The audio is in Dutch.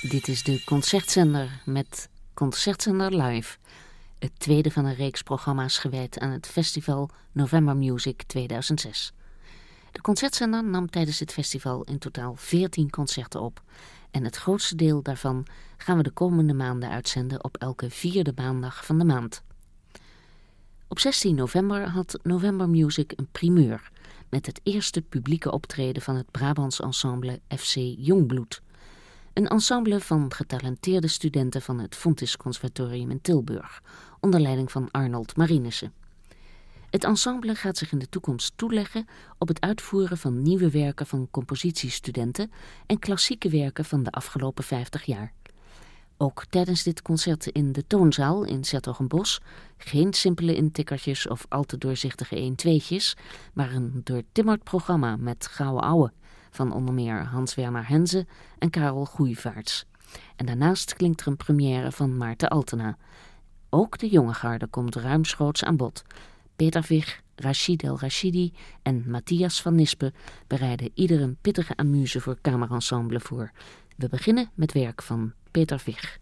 Dit is de Concertzender met Concertzender Live. Het tweede van een reeks programma's gewijd aan het festival November Music 2006. De Concertzender nam tijdens het festival in totaal 14 concerten op. En het grootste deel daarvan gaan we de komende maanden uitzenden op elke 4e maandag van de maand. Op 16 november had November Music een primeur met het eerste publieke optreden van het Brabants ensemble FC Jongbloed. Een ensemble van getalenteerde studenten van het Fontys Conservatorium in Tilburg, onder leiding van Arnold Marinissen. Het ensemble gaat zich in de toekomst toeleggen op het uitvoeren van nieuwe werken van compositiestudenten en klassieke werken van de afgelopen 50 jaar. Ook tijdens dit concert in de Toonzaal in 's-Hertogenbosch geen simpele intikkertjes of al te doorzichtige 1-2'tjes, maar een doortimmerd programma met gouden ouwe van onder meer Hans-Werner Henze en Karel Goeivaerts. En daarnaast klinkt er een première van Maarten Altena. Ook de jonge garde komt ruimschoots aan bod. Peter Vig, Rachid El Rachidi en Matthias van Nispen bereiden ieder een pittige amuse voor kamerensemble voor. We beginnen met werk van Peter Vig.